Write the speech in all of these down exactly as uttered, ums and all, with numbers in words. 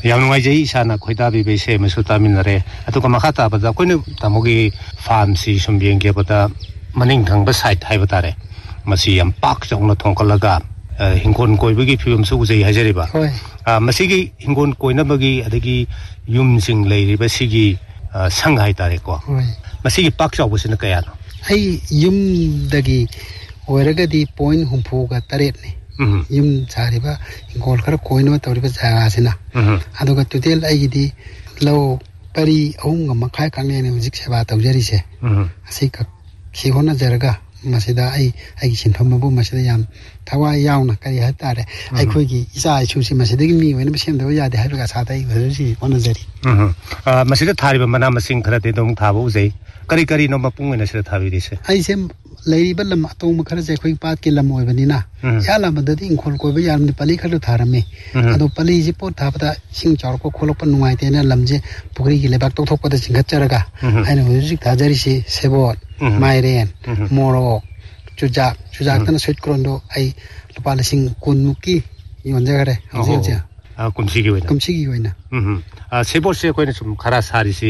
yang ngai jai sana khoida bi be se mesu tamin re atu ka makha ta bada koinu tamogi farm si sombieng ge bada maning thang ba side hai bata re masi yam pak chong na thong kalaga hingkon koi bagi film su jai hajari ba a masi gi hingkon koi na bagi adagi yum sing lei ri ba sigi sang hai ta re ko masi gi pak chau busina kaya no ai yum dagi oiraga di point humpu ga taret ni yum chari ba hingkol khara koi no tawri ba jaga sina aduga tudel ai gi di lo pari ahum ga makhai kangne ne music seba tawjari se asi ka khihona jaraga masida ai ai gi sinpham bu masida yam thawa yauna kari hatare ai khoi gi isa ai chu si masida gi mi wena sem da ya de ha ga sa dai ga si ona jari ah masida thari ba mana masing khara de dong thabu jai kari kari no mapung ne sida thabi ri se ai sem leiri ba lam atong khara je khoi pat ke lam oi bani na ya lam da di ingkhol ko ba yam ni pali khara tharame ado pali ji pot tha ba sing char ko kholok pa nuai te na lam je pukri gi lebak tok thok pa da singat charaga ai no ji ta jari si sebot mairen moro chujak chujak tan sweet krondo ai lupa lasing kunmuki yon jagare hausi ja a kumsi gi wena kumsi gi wena hm a sebot se koina sum khara sari si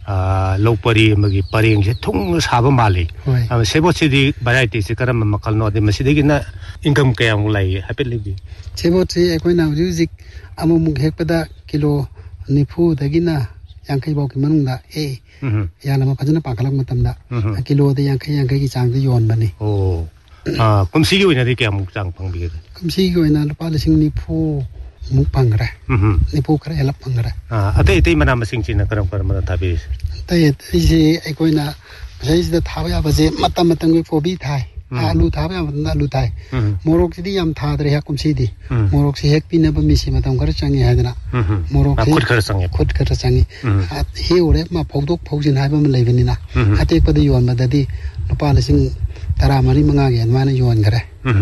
a lopari magi pareng se thung saba mali a sebot se di variety se karam makal no de masidi na income kayang lai happy live sebot se koina music amu muk hekpada kilo nifu dagina yankai bau ki manungda e yana ma phajana pakalak matamda kilo de yankai yankai gi chang de yon bani oh a kumsi gi wena de kya muk chang phang bi kumsi gi wena lupa lasing nifu muk pangre nifu kare helap pangre a ate ate mana masing chin karam karam mana thabi tai ise ai koina sai da thawa ya baje matam matam gi fobi thai alu thawa ya alu thai morok si di yam tha dre ha kumsi di morok si hek pina ba mi si matam kar changi hadana morok si khut kar changi khut kar changi he ore ma phogdok phogjin ha ba ma leibani na ate pa di yon ba da di lupa lasing tara mari manga ge mana yon gare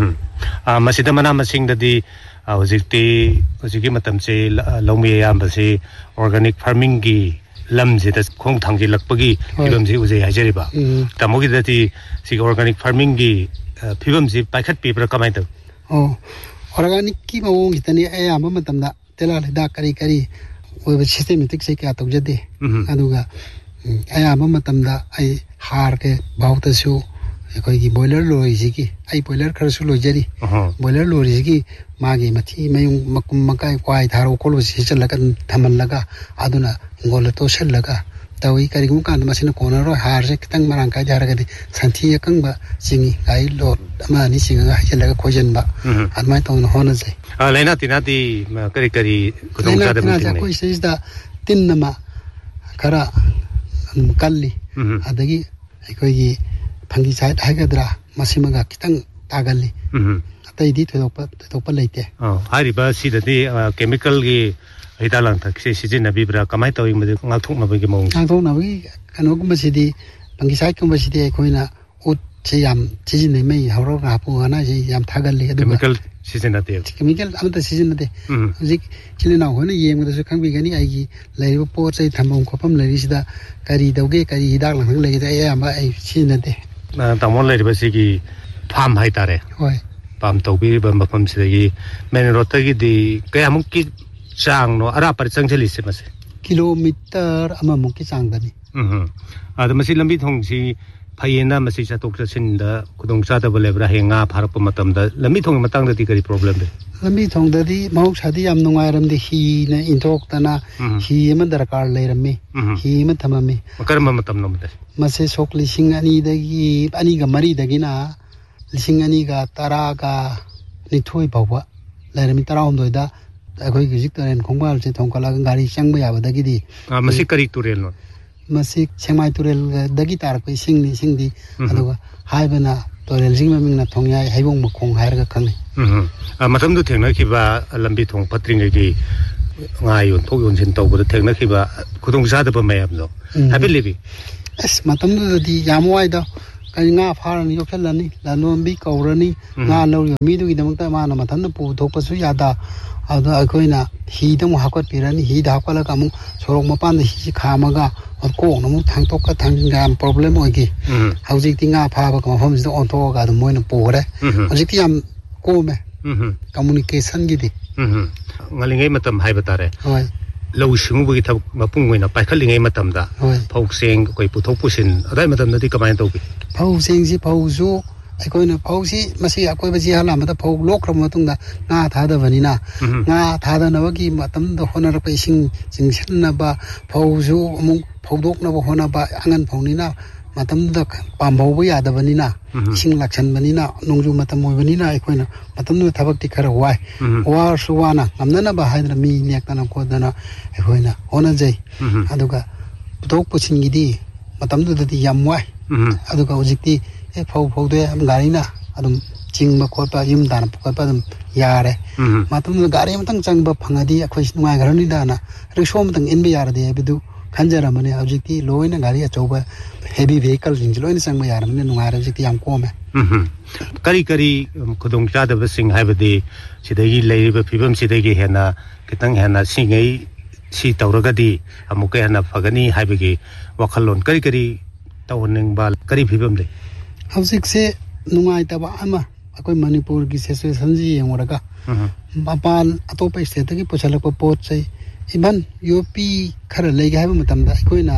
a masida mana masing da di hojikti hojiki matam se lomi yam ba se organic farming gi lam je da khong thang gi lakpagi phibam ji uje hajari ba tamogi da ti si organic farming gi phibam ji paikhat pi pra kamai ta oh organic ki ma wong hitani ai am matam da tela da kari kari oi ba systematic se ka tawjade aduga ai am matam da ai har ke bauta su koi gi boiler loi ji ki ai boiler khar su loi jari boiler loi ji ki magi mathi mayung makum makai kwai tharo kolo si chal laga thamal laga aduna ngol to sel laga tawi kari gu kan masina kona ro har se kitang marang kai jar ga di santhi yakang ba singi gai lot ama ni singa ga hel laga khojen ba admai to no hona jai a laina tinati kari kari kudong sa da mutin koi se da tin nama kara kalli adagi koi gi phangi side haigadra masimaga kitang tagalli tai di thopa thopa leite oh hari ba si da di chemical gi hidalang thak se sijin nabi bra kamai tawi made ngal thuk na bagi mong ngal thuk na bagi kanu kum sidi phangi side kum sidi koina ut che yam sijin nei mai hawro ga pu ana ji yam thagalli adu chemical sijin ate chemical amta sijin ate zik chilina hona yem da su khangbi gani ai gi leibo po chai thamong khopam lei sida kari dauge kari hidak lang lei da ai amba ai sijin ate tamon lai ba sigi farm hai tare hoi farm to bi ba mapam sigi main road ta gi di kayamuk ki chang no ara par chang chali se mase kilometer ama muk ki chang dani mhm ada masi lambi thong si phayena masi cha tok cha sin da kudong cha da bole bra henga pharap matam da lambi thong matang da ti kari problem de lambi thong da di mahok sadi yam nungai ram de hi na intok tana hi ma darkar leirammi hi ma thamami karma matam no mate mase sok lising ani dagi ani ga mari dagi na lising ani ga tara ga nithoi bawa lairami tara hom doida akhoi gi jik taren khongbal se thongkala gari changba ya dagi di masi kari turel no masi chemai turel dagi tar ko sing ni sing di aduga haibana turel sing maming na thongyai haibong makhong hair ga khang mhm a matam du thengna ki ba lambi thong patring gi ngai yon thok yon sin taw bu thengna ki ba khudong sa da ba mayam no happy living as matam du di yamwai da kai nga pharani yokhelani la nombi kaurani nga lo mi du gi damta ma na mathan pu thok pa su ya da ada akoina hi dam hakot pirani hi da kala kamu sorok mapan hi khamaga ko no mu thang tok ka thang gam problem ogi hauji ti nga pha ba ko hom ji on to ga do moina pore hauji ti am ko me communication gi di ngalingai matam hai batare hoi lau singubagi thab mapung oina paikhalingai matamda phau seng koi puthok pusin adai matamda di kamai tobi phau seng si phau zu aikoina phau si masi akoi baji hala mata phau lokram matungda nga thada banina nga thada nawagi matam do honar pa ising jingsanna ba phau zu amung phaudok na ba hona ba angan phaunina matam da pambau ba yada banina ising laksan banina nongju matam moi banina aikoina matam no thabak ti khara wai wa suwana amnana ba haidra mi nek tana ko dana aikoina hona jai aduga puthok pusin gidi matam du di yam wai aduga ujikti e phau phau de am garina adum chingba khotpa yum dana khotpa dum yare matam du gari matang changba phangadi akhoi nungai garani dana rikshom tang inbe yare de bidu khanjara mane ojikti loina gari achoba heavy vehicle jing loina changba yare mane nungai ojikti yam kome kari kari khudong chada ba sing haibadi sidagi leiba phibam sidagi hena kitang hena singai si tawragadi amuke hena phagani haibagi wakhalon kari kari tawning ba kari phibam le hawsik se nungai taba ama akoi manipur gi situation ji yengora mapan atopa state gi pochalak pot chai iban yopi khara leiga haba matamda akoina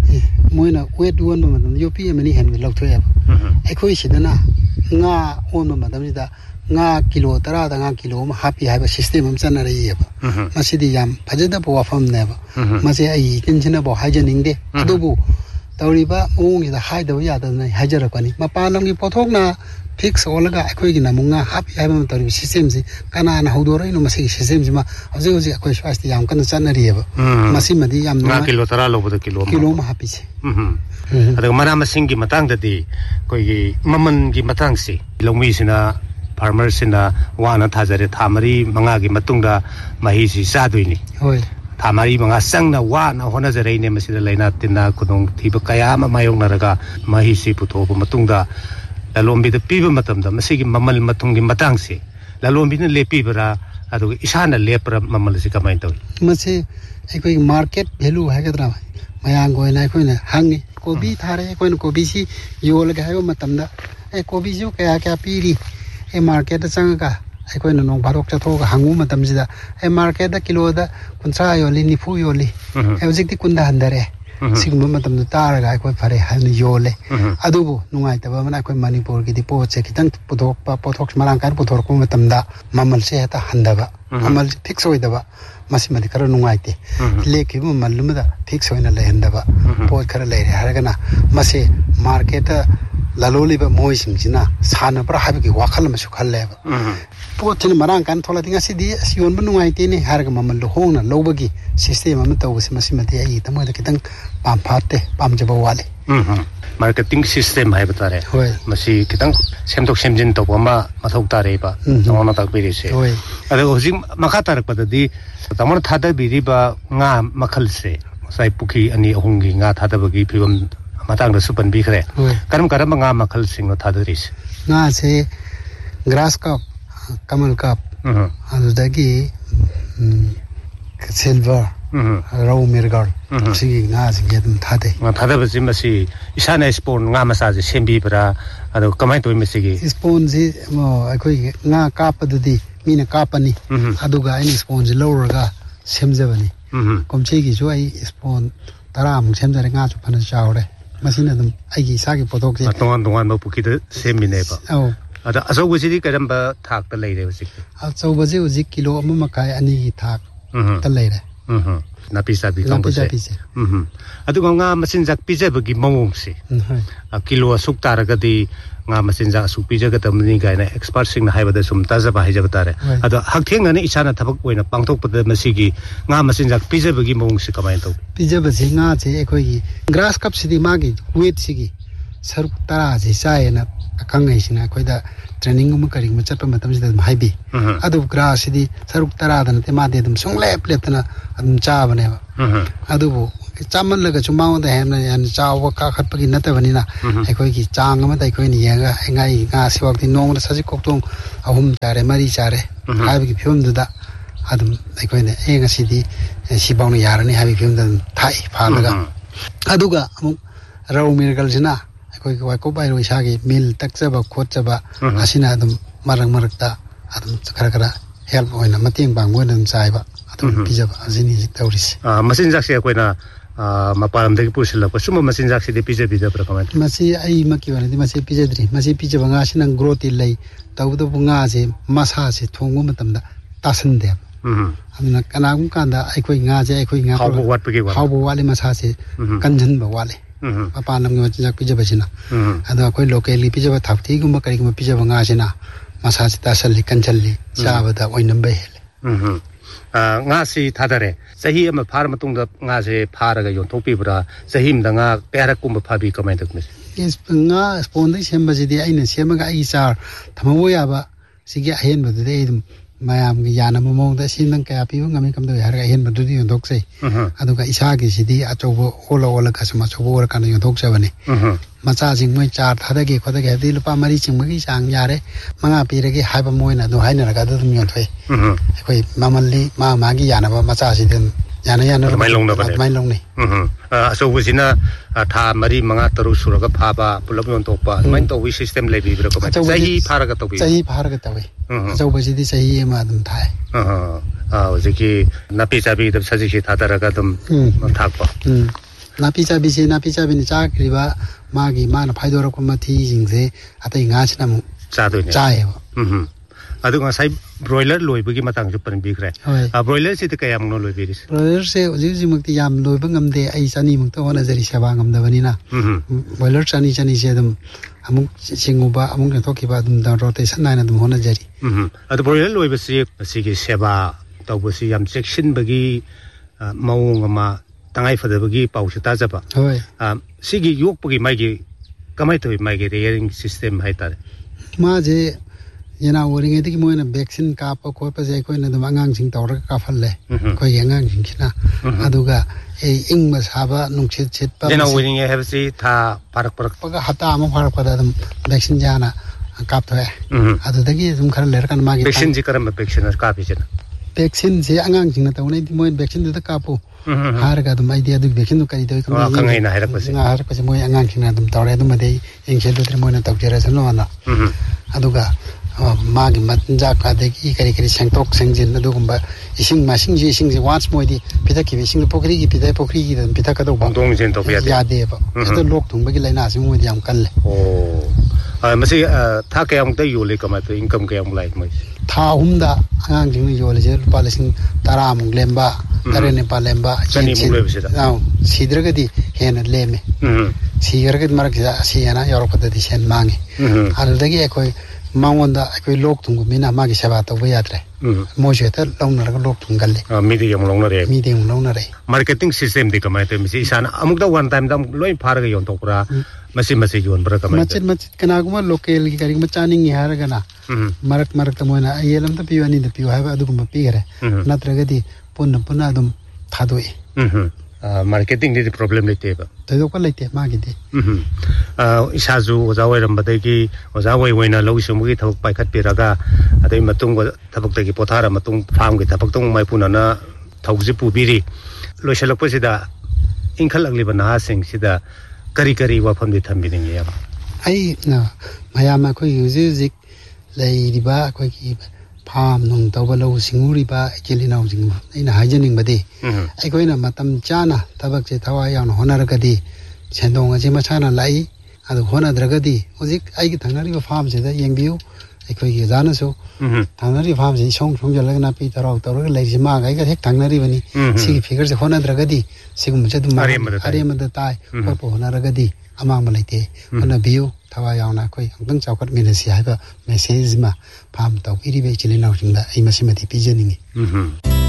moina wet one matam yopi amani han lauthoya akoi sidana nga on matam da nga kilo tara da nga kilo ma happy haba system am chana ri yaba masidi yam phajada bo wafam ne ba mase ai tension bo hajaning de adubu tawriba ong ida haida ya da na hajara kwani mapanam gi pothok na fix olaga akoi gi namunga happy haba tawri system si kana na hodoro ino masi system si ma hoje hoje akoi swasti yam kana chana ri yaba masi madi yam nga kilo tara lo boda kilo kilo ma happy si adaga mana masing gi matang da di koi gi maman gi matang si longmi sina farmer sina wana thajare thamari manga gi matungda mahi si saduini hoi thamari manga sangna wana hona jare ne masida laina tinna kudong thiba kaya ma mayong naraga mahi si puthoba matungda lalombi da piba matamda masigi mamal matungi matang si lalombi na lepi bara adu isana lepra mamal si kamai tawi mase ekoi market value hagadra mayang goina ekoi na hangi kobi thare ekoi na kobi si yol ga hayo matamda e kobi ju kaya kya piri e market changa ekoi na nong barok chatho ga hangu matam sida e market da kilo da kunsa yoli nifu yoli e ojikti kunda handare sigma matam da taraga ekoi phare han yole adubu nungai taba mana ekoi manipur gi di poche kitang puthok pa pothok marang kar puthor ko matam da mamal se ta handaba mamal fix hoidaba masi madi kara nungai te leki mamal lumada fix hoina le handaba pot kara le haragana masi market laloli ba moi simjina sana pra habi gi wakal ma su khalle ba potin marang kan thola tinga sidi sion bu nungai te ni harga mamal lo hona lobagi system am taw se masi mati ai tamo da kitang pam phate pam jaba wale marketing system hai batare masi kitang semtok semjin to ma mathok tare ba tawna tak biri se ade hojing makha tarak padadi tamar thada biri ba nga makhal se sai pukhi ani ahungi nga thada bagi phibam matang da supan bi khre karam karam nga makhal singno thadris nga se grass cup kamal cup adagi silver raw mirgal sigi nga sigi dum thade nga thada ba simasi isana spawn nga massage sembi bra ado kamai to mesigi spawn ji mo akoi nga kapadudi mina kapani aduga ini spawn ji lowraga semjabani komchegi jo ai spawn taram semjare nga chu phana chawre masina dum aigi sagi potok ji tongan tongan mo pukida semine ba au ada aso gujidi kadamba thak ta leire usik aso baje uji kilo amma makai ani gi thak ta leire mhm napi sabi kambose mhm adu nga masin jak pije bagi mawong si kilo asuk taragadi nga masin jak asuk pije ga tamni gaina expert sing na haibada sum taza ba haija batare adu haktheng ani isana thabak oina pangthok pada masigi nga masin jak pije bagi mawong si kamai to pije basi nga che ekoi gi grass cup sidi magi weight sigi saruk tara ji sai na akang ai sina koi da training um kari ma chatpa matam sida haibi adu grass sidi saruk tara da te ma de dum sung lep lep na adum cha bane ba adu bo chaman laga chumang da hem na yan cha wa ka khat pagi na ta bani na ekoi gi chang ma dai koi ni ya ga ngai nga siwak ti nong da saji kok tong ahum chare mari chare haibi gi phum da adum ekoi ne e nga sidi sibang ni yarani haibi phum da thai pha laga aduga amuk raw mirgal jina koi koi ko bai roi sagi mil tak chaba khot chaba asina adum marang marak ta adum khara khara help oina mating bang oina chai ba ꯑꯗꯨꯝ ꯄꯤꯖꯕ ꯑꯁꯤꯅꯤ ꯍꯧꯖꯤꯛ ꯇꯧꯔꯤꯁꯦ ꯃꯆꯤꯟꯖꯥꯛꯁꯦ ꯑꯩꯈꯣꯏꯅ ꯃꯄꯥꯟꯂꯝꯗꯒꯤ ꯄꯨꯁꯤꯜꯂꯛꯄ ꯁꯨꯝꯕ ꯃꯆꯤꯟꯖꯥꯛꯁꯤꯗꯤ ꯄꯤꯖꯕꯤꯗꯕ꯭ꯔꯥ ꯀꯃꯥꯏꯅ ꯃꯁꯤ ꯑꯩꯃꯛꯀꯤ ꯑꯣꯏꯅꯗꯤ ꯃꯁꯤ ꯄꯤꯖꯗ꯭ꯔꯤ ꯃꯁꯤ ꯄꯤꯖꯕ ꯉꯥꯁꯤꯅ ꯒ꯭ꯔꯣꯠꯇꯤ ꯂꯩ ꯇꯧꯕꯇꯕꯨ ꯉꯥꯁꯦ ꯃꯁꯥꯁꯦ ꯊꯣꯡꯕ ꯃꯇꯝꯗ ꯇꯥꯁꯟꯗꯦꯕ ꯑꯗꯨꯅ ꯀꯅꯥꯒꯨꯝꯕ ꯀꯥꯟꯗ ꯑꯩꯈꯣꯏ ꯉꯥꯁꯦ ꯑꯩꯈꯣꯏ ꯉꯥ ꯍꯥꯎꯕ ꯋꯥꯠꯄꯒꯤ ꯍꯥꯎꯕ ꯋꯥꯠꯂꯤ ꯃꯁꯥꯁꯦ ꯀꯟꯖꯟꯕ ꯋꯥꯠꯂꯤ ꯃꯄꯥꯟ ꯂꯝꯒꯤ ꯃꯆꯤꯟꯖꯥꯛ ꯄꯤꯖꯕꯁꯤꯅ ꯑꯗꯣ ꯑꯩꯈꯣꯏ ꯂꯣꯀꯦꯜꯒꯤ ꯄꯤꯖꯕ ꯊꯥꯎꯊꯤꯒꯨꯝꯕ ꯀꯔꯤꯒꯨꯝꯕ ꯄꯤꯖꯕ ꯉꯥꯁꯤꯅ ꯃꯁꯥꯁꯤ ꯇꯥꯁꯜꯂꯤ ꯀꯟꯖꯜꯂꯤ ꯆꯥꯕꯗ ꯑꯣꯏꯅꯝꯕ ꯍꯦꯜꯂꯤ ꯉꯥꯁꯤ ꯊꯥꯗꯔꯦ ꯆꯍꯤ ꯑꯃ ꯐꯥꯔ ꯃꯇꯨꯡꯗ ꯉꯥꯁꯦ ꯐꯥꯔꯒ ꯌꯣꯟꯊꯣꯛꯄꯤꯕ꯭ꯔꯥ ꯆꯍꯤ ꯑꯃꯗ ꯉꯥ ꯀꯌꯥꯔꯛꯀꯨꯝꯕ ꯐꯥꯕꯤ ꯀꯃꯥꯏꯅ ꯇꯧꯒꯅꯤ ꯉꯥ ꯁ꯭ꯄꯣꯟꯗꯒꯤ ꯁꯦꯝꯕꯁꯤꯗꯤ ꯑꯩꯅ ꯁꯦꯝꯃꯒ ꯑꯩꯒꯤ ꯆꯥꯔ ꯊꯝꯍꯧꯕ ꯌꯥꯕ ꯁꯤꯒꯤ ꯑꯍꯦꯟꯕꯗꯨꯗꯤ ꯑꯩ ꯑꯗꯨꯝ ꯃꯌꯥꯝꯒꯤ ꯌꯥꯅꯕ ꯃꯑꯣꯡꯗ ꯁꯤ ꯅꯪ ꯀꯌꯥ ꯄꯤꯕ ꯉꯝꯃꯤ ꯀꯝꯗꯧꯏ ꯍꯥꯏꯔꯒ ꯑꯍꯦꯟꯕꯗꯨꯗꯤ ꯌꯣꯟꯊꯣꯛꯆꯩ ꯑꯗꯨꯒ ꯏꯁꯥꯒꯤꯁꯤꯗꯤ ꯑꯆꯧꯕ ꯑꯣꯜꯂ ꯑꯣꯜꯂꯒ ꯁꯨꯝ ꯑꯆꯧꯕ ꯑꯣꯏꯔꯀꯥꯟꯗ ꯌꯣꯟꯊꯣꯛꯆꯕꯅꯤ ꯃꯆꯥꯁꯤꯡ ꯃꯣꯏ ꯆꯥꯔ ꯊꯥꯗꯒꯦ ꯈꯣꯠꯇꯒꯦ ꯍꯥꯏꯕꯗꯤ ꯂꯨꯄꯥ ꯃꯔꯤ ꯆꯤꯡꯕꯒꯤ ꯆꯥꯡ ꯌꯥꯔꯦ ꯃꯉꯥ ꯄꯤꯔꯒꯦ ꯍꯥꯏꯕ ꯃꯣꯏꯅ ꯑꯗꯨꯝ ꯍꯥꯏꯅꯔꯒ ꯑꯗꯨ ꯑꯗꯨꯝ ꯌꯣꯟꯊꯣꯛꯏ ꯑꯩꯈꯣꯏ ꯃꯃꯜꯗꯤ ꯃꯥ ꯃꯥꯒꯤ ꯌꯥꯅꯕ ꯃꯆꯥꯁꯤꯗꯤ ꯑꯗꯨꯝ ꯌꯥꯅ ꯌꯥꯅ ꯑꯗꯨꯃꯥꯏꯅ ꯂꯧꯅꯕꯅꯦ ꯑꯗꯨꯃꯥꯏꯅ ꯂꯧꯅꯩ ꯑꯆꯧꯕꯁꯤꯅ ꯊꯥ ꯃꯔꯤ ꯃꯉꯥ ꯇꯔꯨꯛ ꯁꯨꯔꯒ ꯐꯥꯕ ꯄꯨꯂꯞ ꯌꯣꯟꯊꯣꯛꯄ ꯑꯗꯨꯃꯥꯏꯅ ꯇꯧꯕꯒꯤ ꯁꯤꯁꯇꯦꯝ ꯂꯩꯕꯤꯕ꯭ꯔꯥ ꯀꯃꯥꯏꯅ ꯆꯍꯤ ꯐꯥꯔꯒ ꯇꯧꯕꯤ ꯆꯍꯤ ꯐꯥꯔꯒ ꯇꯧꯏ ꯑꯆꯧꯕꯁꯤꯗꯤ ꯆꯍꯤ ꯑꯃ ꯑꯗꯨꯝ ꯊꯥꯏ ꯍꯧꯖꯤꯛꯀꯤ ꯅꯥꯄꯤ ꯆꯥꯕꯤꯒꯗꯕ ꯁꯖꯤꯛꯁꯤ ꯊꯥꯗꯔꯒ ꯑꯗꯨꯝ ꯊꯥꯛꯄ ꯅꯥꯄꯤ ꯆꯥꯕꯤꯁꯦ ꯅꯥꯄꯤ ꯆꯥꯕꯤꯅ ꯆꯥꯈ꯭ꯔꯤꯕ ꯃꯥꯒꯤ ꯃꯥꯅ ꯐꯥꯏꯗꯣꯔꯛꯄ ꯃꯊꯤꯁꯤꯡꯁꯦ ꯑꯇꯩ ꯉꯥꯁꯤꯅ ꯑꯃꯨꯛ ꯆꯥꯗꯣꯏꯅꯦ ꯆꯥꯏꯌꯦꯕ ꯑꯗꯨꯒ ꯉꯁꯥꯏ ꯕ꯭ꯔꯣꯏꯂꯔ ꯂꯣꯏꯕꯒꯤ ꯃꯇꯥꯡꯁꯨ ꯄꯟꯕꯤꯈ꯭ꯔꯦ ꯕ꯭ꯔꯣꯏꯂꯔꯁꯤꯗꯤ ꯀꯌꯥꯃꯨꯛꯅꯣ ꯂꯣꯏꯕꯤꯔꯤꯁꯦ ꯕ꯭ꯔꯣꯏꯂꯔꯁꯦ ꯍꯧꯖꯤꯛ ꯍꯧꯖꯤꯛꯃꯛꯇꯤ ꯌꯥꯝ ꯂꯣꯏꯕ ꯉꯝꯗꯦ ꯑꯩ ꯆꯅꯤꯃꯨꯛꯇ ꯍꯣꯠꯅꯖꯔꯤ ꯁꯦꯕꯥ ꯉꯝꯗꯕꯅꯤ나 ꯕ꯭ꯔꯣꯏꯂꯔ ꯆꯅꯤ ꯆꯅꯤꯁꯦ ꯑꯗꯨꯝ ꯑꯃꯨꯛ ꯁꯤꯡꯉꯨꯕ ꯑꯃꯨꯛ ꯌꯣꯟꯊꯣꯛꯈꯤꯕ ꯑꯗꯨꯝ ꯔꯣꯇꯦꯁꯟ ꯅꯥꯏꯅ ꯑꯗꯨꯝ ꯍꯣꯠꯅꯖꯔꯤ ꯑꯗꯨ ꯕ꯭ꯔꯣꯏꯂꯔ ꯂꯣꯏꯕꯁꯤ ꯃꯁꯤꯒꯤ ꯁꯦꯕꯥ ꯇꯧꯕꯁꯤ ꯌꯥꯝ ꯆꯦꯛꯁꯤꯟꯕꯒꯤ ꯃꯑꯣꯡ ꯑꯃ ꯇꯉꯥꯏꯐꯗꯕꯒꯤ ꯄꯥꯎꯁꯨ ꯇꯥꯖꯕ ꯁꯤꯒꯤ ꯌꯣꯛꯄꯒꯤ ꯃꯥꯒꯤ ꯀꯃꯥꯏꯅ ꯇꯧꯋꯤ ꯃꯥꯒꯤ ꯔꯦꯌರಿಂ ꯁꯤꯁꯇꯦꯝ ꯍꯥꯏꯇꯥꯔꯦ ꯃꯥꯁꯦ ꯌꯦꯅꯥꯎ ꯑꯣꯏꯔꯤꯉꯩꯗꯒꯤ ꯃꯣꯏꯅ ꯚꯦꯛꯁꯤꯟ ꯀꯥꯞꯄ ꯈꯣꯠꯄꯁꯦ ꯑꯩꯈꯣꯏꯅ ꯑꯗꯨꯝ ꯑꯉꯥꯡꯁꯤꯡ ꯇꯧꯔꯒ ꯀꯥꯞꯍꯜꯂꯦ ꯑꯩꯈꯣꯏꯒꯤ ꯑꯉꯥꯡꯁꯤꯡꯁꯤꯅ ꯑꯗꯨꯒ ꯏꯪꯕ ꯁꯥꯕ ꯅꯨꯡꯁꯤꯠ ꯁꯤꯠꯄ ꯌꯦꯅꯥꯎ ꯑꯣꯏꯔꯤꯉꯩ ꯍꯥꯏꯕꯁꯤ ꯊꯥ ꯐꯥꯔꯛꯄꯒ ꯍꯞꯇꯥ ꯑꯃ ꯐꯥꯔꯛꯄꯗ ꯑꯗꯨꯝ ꯚꯦꯛꯁꯤꯟꯁꯦ ꯍꯥꯟꯅ ꯀꯥꯞꯊꯣꯛꯑꯦ ꯑꯗꯨꯗꯒꯤ ꯑꯗꯨꯝ ꯈꯔ ꯂꯩꯔꯀꯥꯟꯗ ꯃꯥꯒꯤ ꯚꯦꯛꯁꯤꯟꯁꯤ ꯀꯔꯝꯕ ꯚꯦꯛꯁꯤꯟ ꯀꯥꯞꯄꯤꯁꯤꯅ ꯚꯦꯛꯁꯤꯟꯁꯦ ꯑꯉꯥꯡꯁꯤꯡꯅ ꯇꯧꯅꯩꯗꯤ ꯃꯣꯏ ꯚꯦꯛꯁꯤꯟꯗꯨꯗ ꯀꯥꯞꯄꯨ ꯍꯥꯏꯔꯒ ꯑꯗꯨꯝ ꯑꯩꯗꯤ ꯑꯗꯨꯒꯤ ꯚꯦꯛꯁꯤꯟꯗꯨ ꯀꯔꯤ ꯇꯧꯏ ꯈꯪꯉꯩꯅ ꯍꯥꯏꯔꯛꯄꯁꯦ ꯍꯥꯏꯔꯛꯄꯁꯦ ꯃꯣꯏ ꯑꯉꯥꯡꯁꯤꯡꯅ ꯑꯗꯨꯝ ꯇꯧꯔꯦ ꯑꯗꯨꯃꯗꯤ ꯑꯩ ꯌꯦꯡꯁꯤꯜꯂꯨꯗ꯭ꯔꯦ ꯃꯣꯏꯅ ꯇꯧꯖꯔꯁꯅꯨꯅ ꯑꯗꯨꯒ ꯃꯥꯒꯤ ꯃꯆꯤꯟꯖꯥꯛ ꯑꯗꯒꯤ ꯀꯔꯤ ꯀꯔꯤ ꯁꯦꯡꯇꯣꯛ ꯁꯦꯡꯖꯤꯟ ꯑꯗꯨꯒꯨꯝꯕ ꯏꯁꯤꯡ ꯃꯥꯏꯁꯤꯡꯁꯤ ꯏꯁꯤꯡꯁꯤ ꯋꯥꯟꯁ ꯃꯣꯏꯗꯤ ꯄꯤꯊꯛꯈꯤꯕ ꯏꯁꯤꯡꯗꯨ ꯄꯨꯈ꯭ꯔꯤꯒꯤ ꯄꯤꯊꯛ ꯄꯨꯈ꯭ꯔꯤꯒꯤꯗ ꯑꯗꯨꯝ ꯄꯤꯊꯛꯀꯗꯧꯕ ꯌꯥꯗꯦꯕ ꯑꯗꯨ ꯂꯣꯛ ꯊꯨꯡꯕꯒꯤ ꯂꯥꯏꯅꯥꯁꯤ ꯃꯣꯏꯗꯤ ꯌꯥꯝ ꯀꯜꯂꯦ ꯑꯣ ꯃꯁꯤ ꯊꯥ ꯀꯌꯥꯃꯨꯛꯇ ꯌꯣꯜꯂꯤ ꯀꯃꯥꯏꯅ ꯇꯧꯏ ꯏꯟꯀꯝ ꯀꯌꯥꯃꯨꯛ ꯂꯥꯛꯏ ꯃꯣꯏꯁꯦ ꯊꯥ ꯑꯍꯨꯝꯗ ꯑꯉꯥꯡꯁꯤꯡꯅ ꯌꯣꯜꯂꯤꯁꯦ ꯂꯨꯄꯥ ꯂꯤꯁꯤꯡ ꯇꯔꯥꯃꯨꯛ ꯂꯦꯝꯕ ꯇꯔꯦꯠ ꯅꯤꯄꯥꯜ ꯂꯦꯝꯕ ꯆꯅꯤꯃꯨꯛ ꯂꯣꯏꯕꯁꯤꯗ ꯁꯤꯗ꯭ꯔꯒꯗꯤ ꯍꯦꯟꯅ ꯂꯦꯝꯃꯦ ꯁꯤꯈ꯭ꯔꯒꯗꯤ ꯃꯔꯛꯁꯤꯗ ꯁꯤ ꯑꯅꯥ ꯌꯥꯎꯔꯛꯄꯗꯗꯤ ꯁꯦꯟ ꯃꯥꯡꯉꯤ ꯑꯗꯨꯗꯒꯤ ꯑꯩꯈꯣꯏ ꯃꯉꯣꯟꯗ ꯑꯩꯈꯣꯏ ꯂꯣꯛ ꯊꯨꯡꯕ ꯃꯤꯅ ꯃꯥꯒꯤ ꯁꯦꯕꯥ ꯇꯧꯕ ꯌꯥꯗ꯭ꯔꯦ ꯃꯣꯏꯁꯨ ꯍꯦꯛꯇ ꯂꯧꯅꯔꯒ ꯂꯣꯛ ꯊꯨꯡꯒꯜꯂꯤ ꯃꯤꯗꯤ ꯑꯃꯨꯛ ꯂꯧꯅꯔꯦ ꯃꯤꯗꯤ ꯑꯃꯨꯛ ꯂꯧꯅꯔꯦ ꯃꯥꯔꯀꯦꯇꯤꯡ ꯁꯤꯁꯇꯦꯝꯗꯤ ꯀꯃꯥꯏꯅ ꯇꯧꯏ ꯃꯁꯤ ꯏꯁꯥꯅ ꯑꯃꯨꯛꯇ ꯋꯥꯟ ꯇꯥꯏꯝꯗ ꯑꯃꯨꯛ ꯂꯣꯏ ꯐꯥꯔꯒ ꯌꯣꯟꯊꯣꯛꯄ꯭ꯔꯥ ꯃꯁꯤ ꯃꯁꯤ ꯌꯣꯟꯕ꯭ꯔꯥ ꯀꯃꯥꯏꯅ ꯃꯆꯤꯠ ꯃꯆꯤꯠ ꯀꯅꯥꯒꯨꯝꯕ ꯂꯣꯀꯦꯜꯒꯤ ꯀꯔꯤꯒꯨꯝꯕ ꯆꯥꯅꯤꯡꯉꯤ ꯍꯥꯏꯔꯒꯅ ꯃꯔꯛ ꯃꯔꯛꯇ ꯃꯣꯏꯅ ꯌꯦꯟ ꯑꯃꯇ ꯄꯤꯌꯨ ꯑꯅꯤꯗ ꯄꯤꯌꯨ ꯍꯥꯏꯕ ꯑꯗꯨꯒꯨꯝꯕ ꯄꯤꯈꯔꯦ ꯅꯠꯇ꯭ꯔꯒꯗꯤ ꯄꯨꯟꯅ ꯄꯨꯟꯅ ꯑꯗꯨꯝ ꯊꯥꯗꯣꯛꯏ ꯃꯥꯔꯀꯦꯇꯤꯡꯗꯗꯤ ꯄ꯭ꯔꯣꯕ꯭ꯂꯦꯝ ꯂꯩꯇꯦꯕ ꯊꯣꯏꯗꯣꯛꯄ ꯂꯩꯇꯦ ꯃꯥꯒꯤꯗꯤ ꯏꯁꯥꯁꯨ ꯑꯣꯖꯥ ꯑꯣꯏꯔꯝꯕꯗꯒꯤ ꯑꯣꯖꯥ ꯑꯣꯏ ꯑꯣꯏꯅ ꯂꯧꯎ ꯁꯤꯡꯎꯕꯒꯤ ꯊꯕꯛ ꯄꯥꯏꯈꯠꯄꯤꯔꯒ ꯑꯗꯩ ꯃꯇꯨꯡ ꯊꯕꯛꯇꯒꯤ ꯄꯣꯊꯥꯔ ꯃꯇꯨꯡ ꯐꯥꯝꯒꯤ ꯊꯕꯛꯇ ꯃꯥꯏꯄꯨꯅꯅ ꯊꯧꯁꯤ ꯄꯨꯕꯤꯔꯤ ꯂꯣꯏꯁꯤꯜꯂꯛꯄꯁꯤꯗ ꯏꯟꯈꯠꯂꯛꯂꯤꯕ ꯅꯍꯥꯁꯤꯡꯁꯤꯗ ꯀꯔꯤ ꯀꯔꯤ ꯋꯥꯐꯝꯗꯤ ꯊꯝꯕꯤꯅꯤꯡꯉꯤ ꯌꯥꯝ ꯑꯩꯅ ꯃꯌꯥꯝ ꯑꯩꯈꯣꯏꯒꯤ ꯍꯧꯖꯤꯛ ꯍꯧꯖꯤꯛ ꯂꯩꯔꯤꯕ ꯑꯩꯈꯣꯏꯒꯤ ꯐꯥꯝ ꯅꯨꯡ ꯇꯧꯕ ꯂꯧꯎ ꯁꯤꯡꯎꯔꯤꯕ ꯏꯆꯤꯜ ꯏꯅꯥꯎꯁꯤꯡ ꯑꯩꯅ ꯍꯥꯏꯖꯅꯤꯡꯕꯗꯤ ꯑꯩꯈꯣꯏꯅ ꯃꯇꯝ ꯆꯥꯅ ꯊꯕꯛꯁꯦ ꯊꯋꯥꯏ ꯌꯥꯎꯅ ꯍꯣꯠꯅꯔꯒꯗꯤ ꯁꯦꯟꯗꯣꯡ ꯑꯁꯤ ꯃꯁꯥꯅ ꯂꯥꯛꯏ ꯑꯗꯨ ꯍꯣꯠꯅꯗ꯭ꯔꯒꯗꯤ ꯍꯧꯖꯤꯛ ꯑꯩꯒꯤ ꯊꯪꯅꯔꯤꯕ ꯐꯥꯝꯁꯤꯗ ꯌꯦꯡꯕꯤꯌꯨ ꯑꯩꯈꯣꯏꯒꯤ ꯑꯣꯖꯥꯅꯁꯨ ꯊꯪꯅꯔꯤꯕ ꯐꯥꯝꯁꯤ ꯏꯁꯣꯡ ꯁꯣꯡꯖꯜꯂꯒ ꯅꯥꯄꯤ ꯇꯔꯥꯎ ꯇꯧꯔꯒ ꯂꯩꯔꯤꯁꯤ ꯃꯥꯒ ꯑꯩꯒ ꯍꯦꯛ ꯊꯪꯅꯔꯤꯕꯅꯤ ꯁꯤꯒꯤ ꯐꯤꯒꯔꯁꯦ ꯍꯣꯠꯅꯗ꯭ꯔꯒꯗꯤ ꯁꯤꯒꯨꯝꯕꯁꯦ ꯑꯗꯨꯝ ꯑꯔꯦꯝꯕꯗ ꯇꯥꯏ ꯍꯣꯠꯄ ꯍꯣꯠꯅꯔꯒꯗꯤ ꯑꯃꯥꯡꯕ ꯂꯩꯇꯦ ꯍꯣꯠꯅꯕꯤꯌꯨ ꯊꯋꯥꯏ ꯌꯥꯎꯅ ꯑꯩꯈꯣꯏ ꯑꯃꯨꯛꯇꯪ ꯆꯥꯎꯈꯠꯃꯤꯟꯅꯁꯤ ꯍꯥꯏꯕ ꯃꯦꯁꯦꯖ ꯑꯃ ꯐꯥꯝ ꯇꯧꯕꯤꯔꯤꯕ ꯏꯆꯤꯜ ꯏꯅꯥꯎꯁꯤꯡꯗ ꯑꯩ ꯃꯁꯤꯃꯗꯤ ꯄꯤꯖꯅꯤꯡꯉꯤ